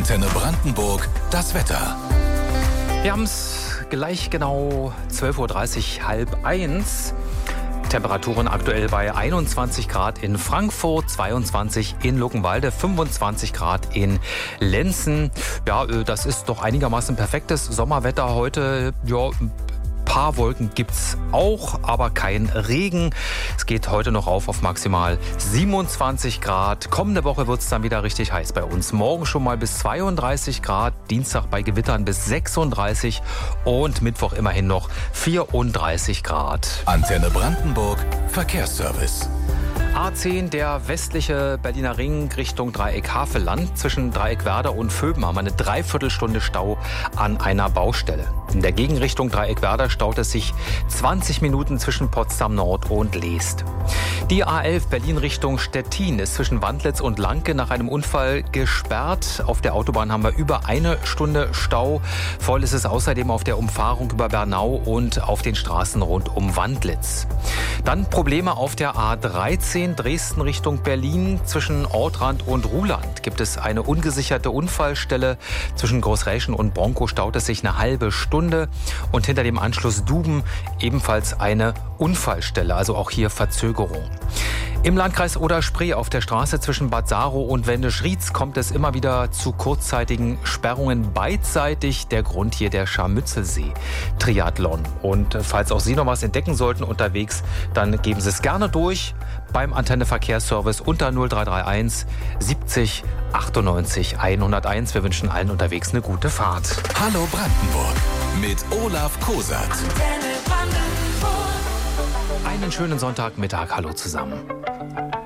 Antenne Brandenburg, das Wetter. Wir haben es gleich genau 12.30 Uhr, halb eins. Temperaturen aktuell bei 21 Grad in Frankfurt, 22 in Luckenwalde, 25 Grad in Lenzen. Ja, das ist doch einigermaßen perfektes Sommerwetter heute. Ja, paar Wolken gibt's auch, aber kein Regen. Es geht heute noch auf maximal 27 Grad. Kommende Woche wird's dann wieder richtig heiß bei uns. Morgen schon mal bis 32 Grad, Dienstag bei Gewittern bis 36 und Mittwoch immerhin noch 34 Grad. Antenne Brandenburg, Verkehrsservice. A10, der westliche Berliner Ring Richtung Dreieck-Havelland. Zwischen Dreieck-Werder und Vöben haben wir eine Dreiviertelstunde Stau an einer Baustelle. In der Gegenrichtung Dreieck-Werder staut es sich 20 Minuten zwischen Potsdam Nord und Leest. Die A11 Berlin Richtung Stettin ist zwischen Wandlitz und Lanke nach einem Unfall gesperrt. Auf der Autobahn haben wir über eine Stunde Stau. Voll ist es außerdem auf der Umfahrung über Bernau und auf den Straßen rund um Wandlitz. Dann Probleme auf der A13 Dresden Richtung Berlin. Zwischen Ortrand und Ruhland gibt es eine ungesicherte Unfallstelle. Zwischen Großräschen und Bronkow staut es sich eine halbe Stunde. Und hinter dem Anschluss Duben ebenfalls eine Unfallstelle, also auch hier Verzögerung. Im Landkreis Oder-Spree auf der Straße zwischen Bad Saro und Wendisch-Rietz kommt es immer wieder zu kurzzeitigen Sperrungen beidseitig. Der Grund hier der Scharmützelsee-Triathlon. Und falls auch Sie noch was entdecken sollten unterwegs, dann geben Sie es gerne durch beim Antenne Verkehrsservice unter 0331 70 98 101. Wir wünschen allen unterwegs eine gute Fahrt. Hallo Brandenburg mit Olaf Kosat. Einen schönen Sonntagmittag. Hallo zusammen.